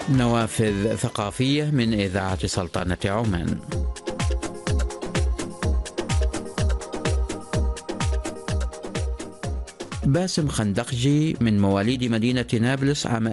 نوافذ ثقافية من إذاعة سلطنة عمان. باسم خندقجي من مواليد مدينة نابلس عام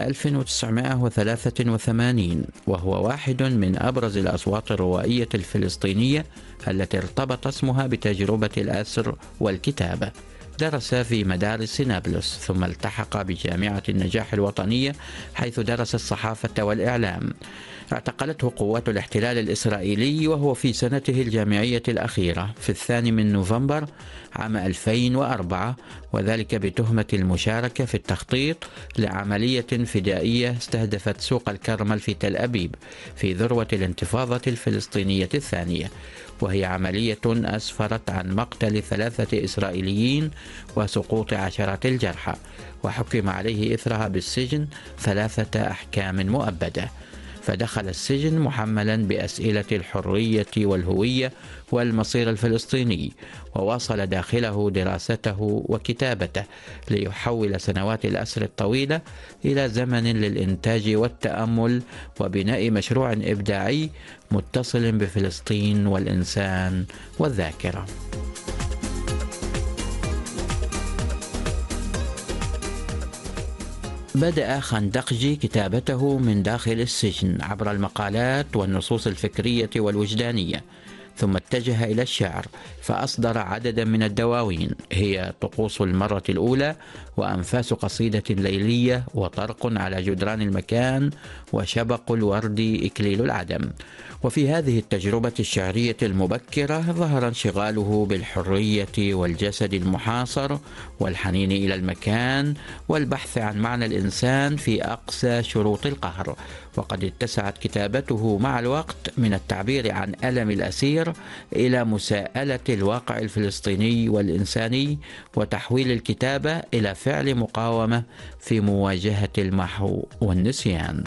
1983، وهو واحد من أبرز الأصوات الروائية الفلسطينية التي ارتبط اسمها بتجربة الأسر والكتابة. درس في مدارس نابلس ثم التحق بجامعة النجاح الوطنية حيث درس الصحافة والإعلام. اعتقلته قوات الاحتلال الإسرائيلي وهو في سنته الجامعية الأخيرة في 2 نوفمبر عام 2004، وذلك بتهمة المشاركة في التخطيط لعملية فدائية استهدفت سوق الكرمل في تل أبيب في ذروة الانتفاضة الفلسطينية الثانية، وهي عملية أسفرت عن مقتل 3 إسرائيليين وسقوط عشرات الجرحى، وحكم عليه إثرها بالسجن 3 أحكام مؤبدة. فدخل السجن محملا بأسئلة الحرية والهوية والمصير الفلسطيني، وواصل داخله دراسته وكتابته ليحول سنوات الأسر الطويلة إلى زمن للإنتاج والتأمل وبناء مشروع إبداعي متصل بفلسطين والإنسان والذاكرة. بدأ خندقجي كتابته من داخل السجن عبر المقالات والنصوص الفكرية والوجدانية، ثم اتجه إلى الشعر فأصدر عددا من الدواوين هي طقوس المرة الأولى وأنفاس قصيدة ليلية وطرق على جدران المكان وشبق الورد إكليل العدم. وفي هذه التجربة الشعرية المبكرة ظهر انشغاله بالحرية والجسد المحاصر والحنين إلى المكان والبحث عن معنى الإنسان في أقسى شروط القهر، وقد اتسعت كتابته مع الوقت من التعبير عن ألم الأسير إلى مساءلة الواقع الفلسطيني والإنساني وتحويل الكتابة إلى فعل مقاومة في مواجهة المحو والنسيان.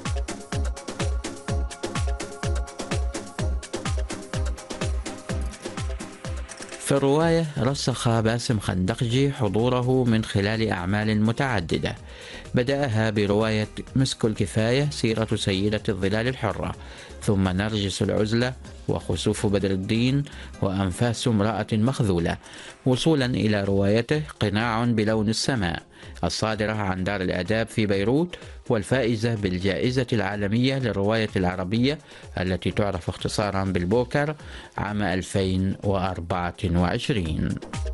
في الرواية رسخ باسم خندقجي حضوره من خلال أعمال متعددة، بدأها برواية مسك الكفاية سيرة سيدة الظلال الحرة، ثم نرجس العزلة وخسوف بدر الدين وأنفاس امرأة مخذولة، وصولا إلى روايته قناع بلون السماء الصادرة عن دار الآداب في بيروت والفائزة بالجائزة العالمية للرواية العربية التي تعرف اختصارا بالبوكر عام 2024.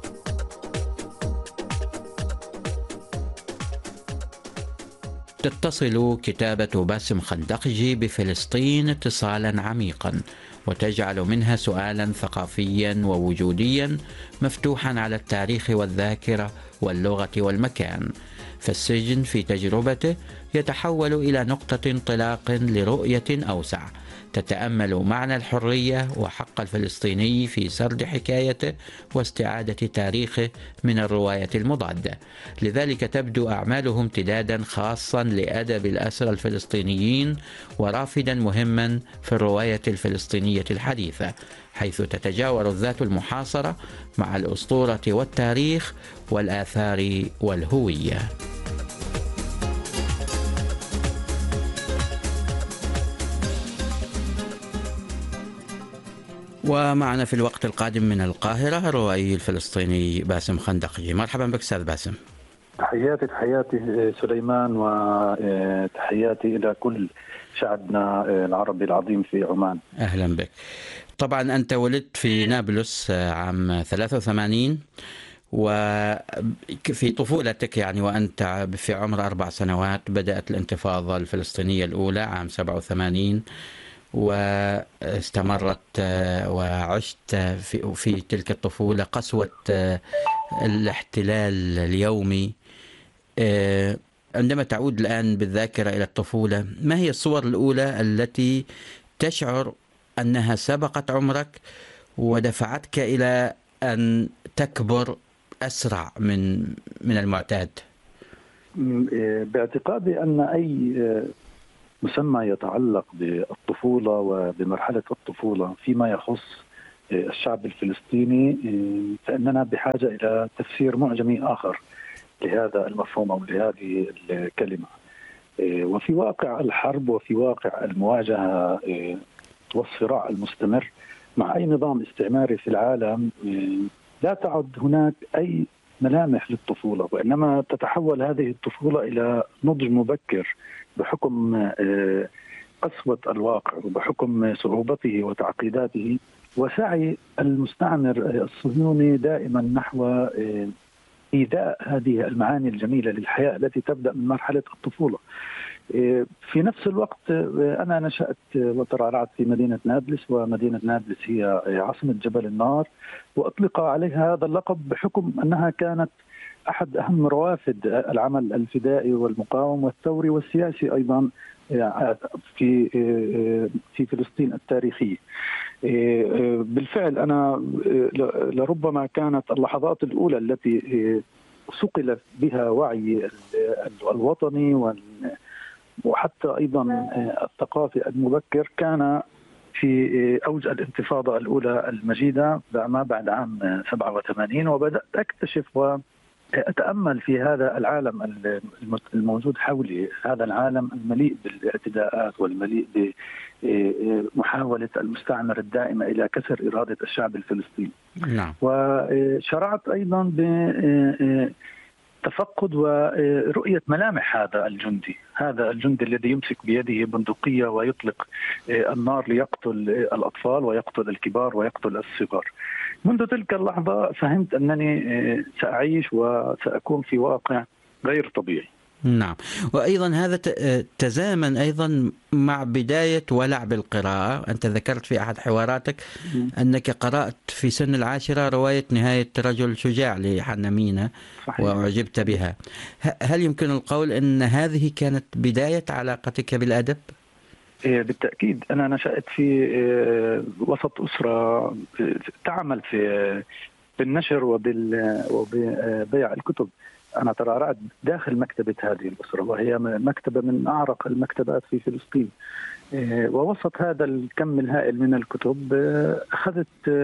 تتصل كتابة باسم خندقجي بفلسطين اتصالا عميقا، وتجعل منها سؤالا ثقافيا ووجوديا مفتوحا على التاريخ والذاكرة واللغة والمكان. فالسجن في تجربته يتحول إلى نقطة انطلاق لرؤية أوسع تتأمل معنى الحرية وحق الفلسطيني في سرد حكايته واستعادة تاريخه من الرواية المضادة. لذلك تبدو أعماله امتدادا خاصا لأدب الأسرى الفلسطينيين ورافدا مهما في الرواية الفلسطينية الحديثة، حيث تتجاور الذات المحاصرة مع الأسطورة والتاريخ والآثار والهوية. ومعنا في الوقت القادم من القاهرة الروائي الفلسطيني باسم خندقجي. مرحبا بك أستاذ باسم. تحياتي سليمان، وتحياتي إلى كل شعبنا العربي العظيم في عمان. أهلا بك. طبعا أنت ولدت في نابلس عام 83، وفي طفولتك يعني وأنت في عمر 4 سنوات بدأت الانتفاضة الفلسطينية الأولى عام 87 واستمرت، وعشت في تلك الطفولة قسوة الاحتلال اليومي. عندما تعود الآن بالذاكرة إلى الطفولة، ما هي الصور الأولى التي تشعر أنها سبقت عمرك ودفعتك إلى أن تكبر أسرع من المعتاد؟ باعتقادي أن أي مسمى يتعلق بالطفولة وبمرحلة الطفولة فيما يخص الشعب الفلسطيني فإننا بحاجة إلى تفسير معجمي آخر لهذا المفهوم أو لهذه الكلمة. وفي واقع الحرب وفي واقع المواجهة والصراع المستمر مع أي نظام استعماري في العالم، لا تعد هناك أي ملامح للطفولة، وإنما تتحول هذه الطفولة إلى نضج مبكر بحكم قسوة الواقع وبحكم صعوبته وتعقيداته وسعي المستعمر الصهيوني دائما نحو إيذاء هذه المعاني الجميلة للحياة التي تبدأ من مرحلة الطفولة. في نفس الوقت أنا نشأت وترعرعت في مدينة نابلس، ومدينة نابلس هي عاصمة جبل النار، وأطلق عليها هذا اللقب بحكم أنها كانت أحد أهم روافد العمل الفدائي والمقاوم والثوري والسياسي أيضا في فلسطين التاريخية. بالفعل أنا لربما كانت اللحظات الأولى التي صقل بها وعي الوطني وحتى أيضا الثقافي المبكر كان في أوج الانتفاضة الأولى المجيدة ما بعد عام 87، وبدأت أكتشف أتأمل في هذا العالم الموجود حولي، هذا العالم المليء بالاعتداءات والمليء بمحاولة المستعمر الدائمة إلى كسر إرادة الشعب الفلسطيني. نعم. وشرعت أيضا بتفقد ورؤية ملامح هذا الجندي الذي يمسك بيده بندقية ويطلق النار ليقتل الأطفال ويقتل الكبار ويقتل الصغار. منذ تلك اللحظة فهمت أنني سأعيش وسأكون في واقع غير طبيعي. نعم، وأيضا هذا تزامن أيضا مع بداية ولع بالقراءة. أنت ذكرت في أحد حواراتك أنك قرأت في سن 10 رواية نهاية رجل شجاع لحنا مينا وأعجبت بها. هل يمكن القول أن هذه كانت بداية علاقتك بالأدب؟ بالتأكيد. أنا نشأت في وسط أسرة تعمل في بالنشر وببيع الكتب. أنا ترعرعت داخل مكتبة هذه الأسرة، وهي مكتبة من أعرق المكتبات في فلسطين. ووسط هذا الكم الهائل من الكتب أخذت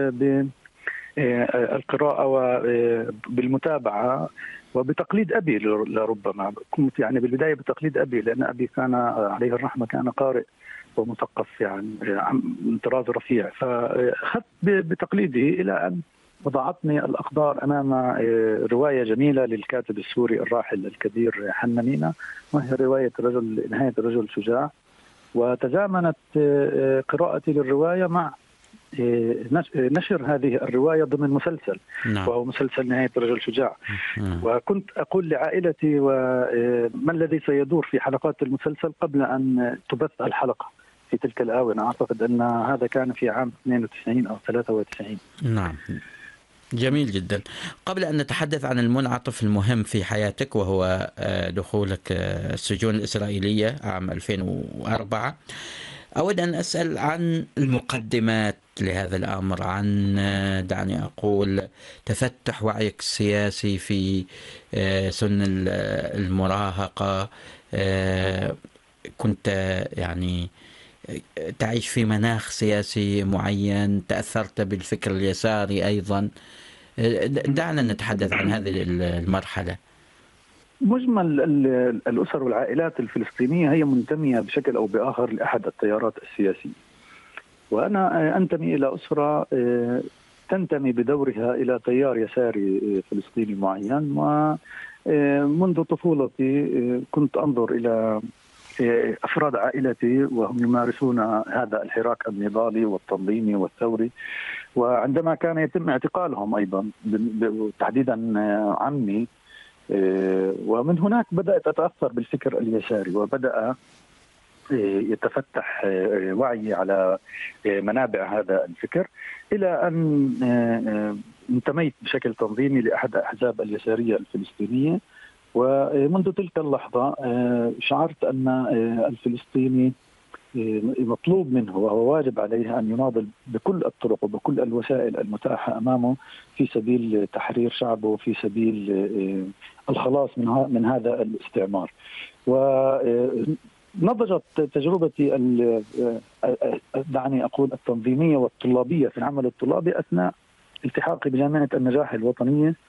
بالقراءة وبالمتابعة وبتقليد أبي. لربما كنت يعني بالبداية بتقليد أبي، لأن أبي كان عليه الرحمة كان قارئ ومثقف يعني من طراز رفيع، فأخذت بتقليده إلى أن وضعتني الأقدار أمام رواية جميلة للكاتب السوري الراحل الكبير حنا مينا، وهي رواية نهاية رجل شجاع. وتزامنت قراءتي للرواية مع نشر هذه الرواية ضمن مسلسل، وهو مسلسل نهاية رجل شجاع. وكنت أقول لعائلتي ما الذي سيدور في حلقات المسلسل قبل أن تبث الحلقة في تلك الآونة. أعتقد أن هذا كان في عام 92 أو 93. نعم، جميل جدا. قبل أن نتحدث عن المنعطف المهم في حياتك وهو دخولك السجون الإسرائيلية عام 2004، أود أن أسأل عن المقدمات لهذا الأمر، عن دعني أقول تفتح وعيك السياسي في سن المراهقة. كنت يعني تعيش في مناخ سياسي معين، تأثرت بالفكر اليساري أيضا. دعنا نتحدث عن هذه المرحلة. مجمل الأسر والعائلات الفلسطينية هي منتمية بشكل أو بآخر لأحد التيارات السياسية، وأنا أنتمي إلى أسرة تنتمي بدورها إلى تيار يساري فلسطيني معين. ومنذ طفولتي كنت أنظر إلى أفراد عائلتي وهم يمارسون هذا الحراك النضالي والتنظيمي والثوري، وعندما كان يتم اعتقالهم أيضا تحديدا عمي، ومن هناك بدأت أتأثر بالفكر اليساري، وبدأ يتفتح وعي على منابع هذا الفكر، إلى أن انتميت بشكل تنظيمي لأحد أحزاب اليسارية الفلسطينية. ومنذ تلك اللحظة شعرت أن الفلسطيني مطلوب منه وهو واجب عليه أن يناضل بكل الطرق وبكل الوسائل المتاحة أمامه في سبيل تحرير شعبه وفي سبيل الخلاص من هذا الاستعمار. ونضجت تجربتي دعني أقول التنظيمية والطلابية في العمل الطلابي أثناء التحاقي بجامعة النجاح الوطنية